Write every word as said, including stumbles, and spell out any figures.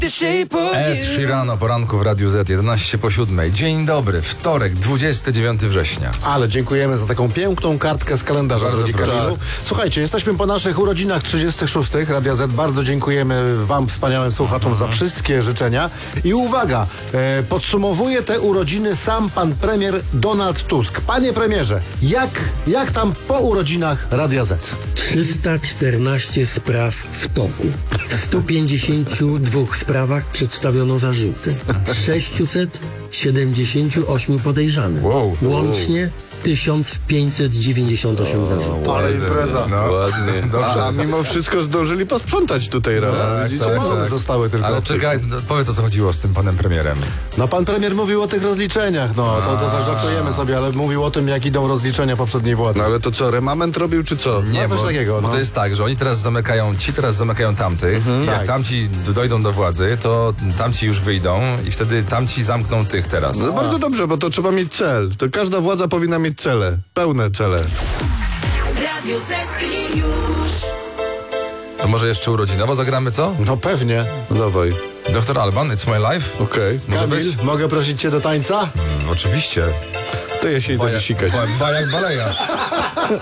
Ed Sheeran o poranku w Radiu Z, jedenaście po siódmej. Dzień dobry, wtorek, dwudziestego dziewiątego września. Ale dziękujemy za taką piękną kartkę z kalendarza, Bardzo drogi proszę. Kamilu. Słuchajcie, jesteśmy po naszych urodzinach trzydziestych szóstych Radia Z. Bardzo dziękujemy wam, wspaniałym słuchaczom, za wszystkie życzenia. I uwaga, e, podsumowuje te urodziny sam pan premier Donald Tusk. Panie premierze, jak, jak tam po urodzinach Radia Z? trzysta czternaście spraw w toku. W stu pięćdziesięciu dwóch sprawach przedstawiono zarzuty. sześćset siedemdziesięciu ośmiu podejrzanych. Wow. Łącznie tysiąc pięćset dziewięćdziesiąt osiem zarzutów. Ale impreza. No. Ładnie. Dobrze. A mimo wszystko zdążyli posprzątać tutaj rano. Tak, Widzicie? tak, One tak. zostały tylko. Ale czekaj, no, powiedz, o co chodziło z tym panem premierem. No pan premier mówił o tych rozliczeniach, no to, to zażartujemy sobie, ale mówił o tym, jak idą rozliczenia poprzedniej władzy. No ale to co, remament robił czy co? Nie, No, coś bo, takiego, bo no. to jest tak, że oni teraz zamykają, ci teraz zamykają tamtych, jak tak. tamci d- dojdą do władzy, to tamci już wyjdą i wtedy tamci zamkną tych teraz. No bardzo dobrze, bo to trzeba mieć cel. To każda władza powinna mieć cele. Pełne cele. Radio Z i już. To może jeszcze urodzinowo zagramy, co? No pewnie. No dawaj. doktor Alban, It's My Life? Okej. Może Kamil, być? mogę prosić cię do tańca? Oczywiście. To ja się idę wysikać. Bajak Baleja.